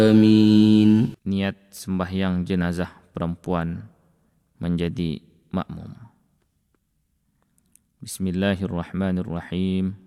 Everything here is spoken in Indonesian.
Amin. Niat sembahyang jenazah perempuan menjadi makmum. Bismillahirrahmanirrahim.